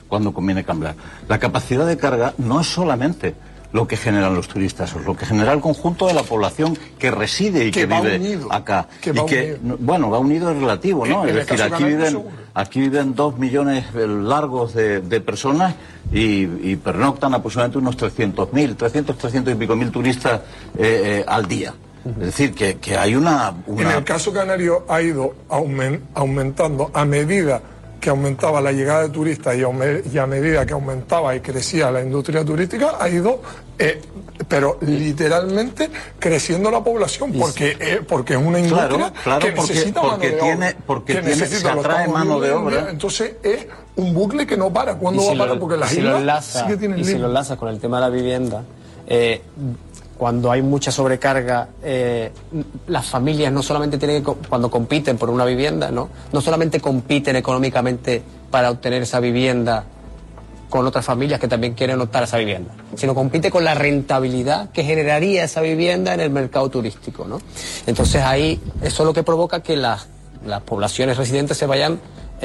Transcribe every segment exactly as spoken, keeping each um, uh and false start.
cuando conviene cambiar. La capacidad de carga no es solamente lo que generan los turistas, es lo que genera el conjunto de la población que reside y que, que vive unido, acá. Que y que, unido. bueno, va unido es relativo, ¿no? Es decir, aquí viven, aquí viven dos millones largos de, de personas y, y pernoctan aproximadamente unos trescientos mil, trescientos, trescientos y pico mil turistas eh, eh, al día. Es decir, que, que hay una, una... En el caso canario ha ido aument, aumentando a medida que aumentaba la llegada de turistas y, y a medida que aumentaba y crecía la industria turística, ha ido, eh, pero literalmente creciendo la población, porque, eh, porque es una industria claro, claro, que porque, necesita porque mano tiene, de obra. Porque que tiene, necesita, se atrae mano de obra. Entonces es un bucle que no para. ¿Cuándo va a parar? Porque las si islas lo enlaza, sí que tienen y si lo enlaza con el tema de la vivienda, eh, cuando hay mucha sobrecarga, eh, las familias no solamente tienen que, cuando compiten por una vivienda, ¿no? no solamente compiten económicamente para obtener esa vivienda con otras familias que también quieren optar a esa vivienda, sino compite con la rentabilidad que generaría esa vivienda en el mercado turístico, ¿no? Entonces ahí eso es lo que provoca que las, las poblaciones residentes se vayan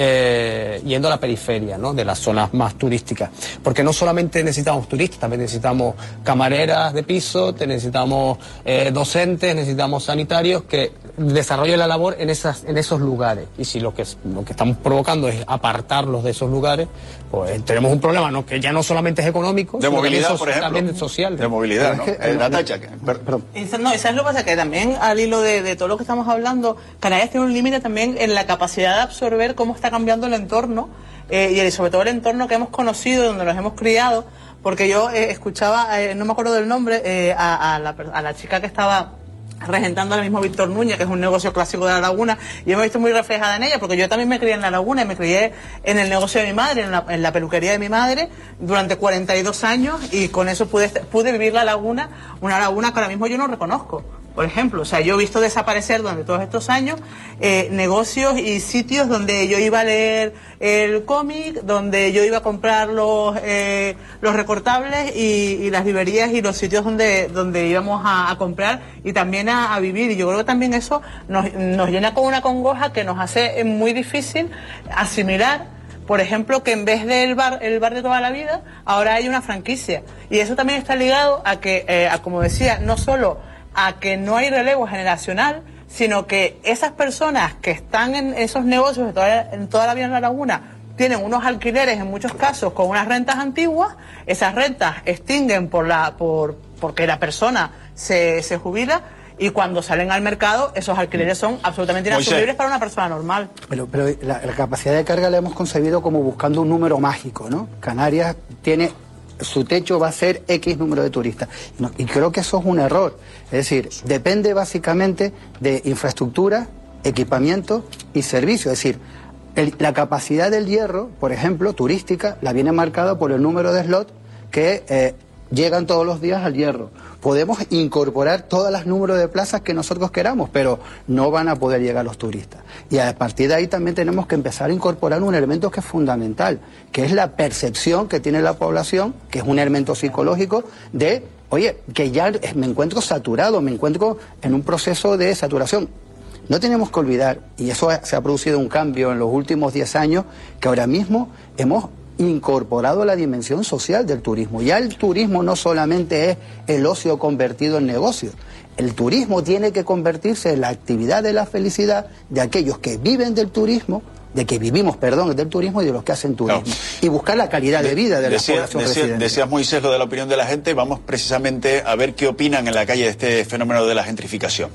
Eh, yendo a la periferia, ¿no? De las zonas más turísticas, porque no solamente necesitamos turistas, también necesitamos camareras de piso, necesitamos eh, docentes, necesitamos sanitarios que desarrollen la labor en esas en esos lugares, y si lo que lo que estamos provocando es apartarlos de esos lugares, pues tenemos un problema, ¿no? Que ya no solamente es económico, de movilidad, social, por ejemplo, también social, de movilidad, ¿no? Es que, eh, Natacha, perdón. No, eso es lo que pasa, que también al hilo de, de todo lo que estamos hablando, Canarias tiene un límite también en la capacidad de absorber cómo está cambiando el entorno, eh, y sobre todo el entorno que hemos conocido, donde nos hemos criado, porque yo eh, escuchaba, eh, no me acuerdo del nombre, eh, a, a, la, a la chica que estaba regentando ahora mismo Víctor Núñez, que es un negocio clásico de La Laguna, y yo me he visto muy reflejada en ella, porque yo también me crié en La Laguna y me crié en el negocio de mi madre, en la, en la peluquería de mi madre, durante cuarenta y dos años, y con eso pude, pude vivir La Laguna, una laguna que ahora mismo yo no reconozco. Por ejemplo, o sea, yo he visto desaparecer durante todos estos años eh, negocios y sitios donde yo iba a leer el cómic, donde yo iba a comprar los eh, los recortables y, y las librerías y los sitios donde donde íbamos a, a comprar y también a, a vivir. Y yo creo que también eso nos, nos llena con una congoja que nos hace muy difícil asimilar, por ejemplo, que en vez del bar, el bar de toda la vida, ahora hay una franquicia. Y eso también está ligado a que, eh, a, como decía, no solo a que no hay relevo generacional, sino que esas personas que están en esos negocios de toda, en toda la vida en La Laguna tienen unos alquileres en muchos casos con unas rentas antiguas, esas rentas extinguen por la por porque la persona se, se jubila, y cuando salen al mercado esos alquileres son absolutamente inasumibles para una persona normal. Pero, pero la, la capacidad de carga la hemos concebido como buscando un número mágico, ¿no? Canarias tiene... su techo va a ser X número de turistas. No, y creo que eso es un error. Es decir, depende básicamente de infraestructura, equipamiento y servicio. Es decir, el, la capacidad del Hierro, por ejemplo, turística, la viene marcada por el número de slots que eh, llegan todos los días al Hierro. Podemos incorporar todos los números de plazas que nosotros queramos, pero no van a poder llegar los turistas. Y a partir de ahí también tenemos que empezar a incorporar un elemento que es fundamental, que es la percepción que tiene la población, que es un elemento psicológico de, oye, que ya me encuentro saturado, me encuentro en un proceso de saturación. No tenemos que olvidar, y eso se ha producido un cambio en los últimos diez años, que ahora mismo hemos incorporado la dimensión social del turismo. Ya el turismo no solamente es el ocio convertido en negocio. El turismo tiene que convertirse en la actividad de la felicidad de aquellos que viven del turismo, de que vivimos, perdón, del turismo y de los que hacen turismo. Claro. Y buscar la calidad de, de vida de decía, la población decía, residente. Decías, Moisés, lo de la opinión de la gente. Vamos precisamente a ver qué opinan en la calle de este fenómeno de la gentrificación.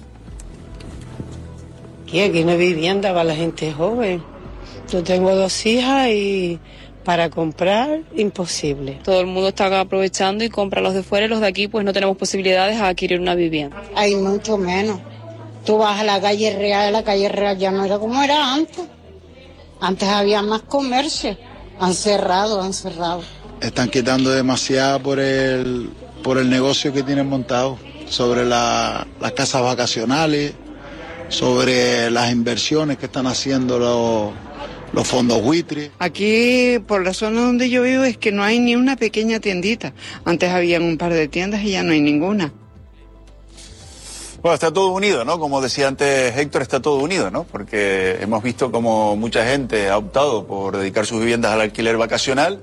Que aquí no hay vivienda para la gente joven. Yo tengo dos hijas y para comprar, imposible. Todo el mundo está aprovechando y compra los de fuera, y los de aquí pues no tenemos posibilidades de adquirir una vivienda. Hay mucho menos. Tú vas a la calle Real, la calle Real ya no era como era antes. Antes había más comercio. Han cerrado, han cerrado. Están quitando demasiado por el, por el negocio que tienen montado, sobre la, las casas vacacionales, sobre las inversiones que están haciendo los... los fondos buitres. Aquí, por la zona donde yo vivo, es que no hay ni una pequeña tiendita. Antes habían un par de tiendas y ya no hay ninguna. Bueno, está todo unido, ¿no? Como decía antes Héctor, está todo unido, ¿no? Porque hemos visto como mucha gente ha optado por dedicar sus viviendas al alquiler vacacional.